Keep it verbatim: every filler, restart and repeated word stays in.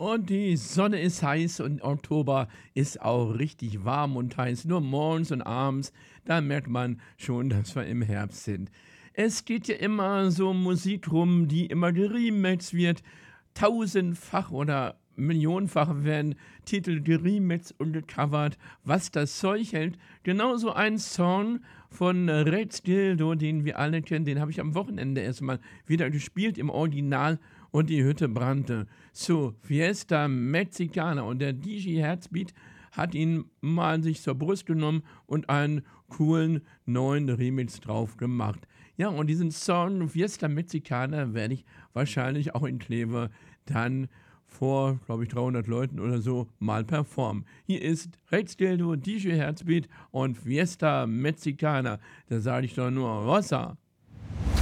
Und die Sonne ist heiß und Oktober ist auch richtig warm und heiß. Nur morgens und abends, da merkt man schon, dass wir im Herbst sind. Es geht ja immer so Musik rum, die immer geremixed wird. Tausendfach oder millionenfach werden Titel geremixed und gecovert, was das Zeug hält. Genauso ein Song von Red Dildo, den wir alle kennen, den habe ich am Wochenende erstmal wieder gespielt im Original und die Hütte brannte. So, Fiesta Mexicana und der D J Herzbeat hat ihn mal sich zur Brust genommen und einen coolen neuen Remix drauf gemacht. Ja, und diesen Song Fiesta Mexicana werde ich wahrscheinlich auch in Kleve dann vor, glaube ich, dreihundert Leuten oder so mal performen. Hier ist Rex Dildo, D J Herzbeat und Fiesta Mexicana. Da sage ich doch nur Rossa.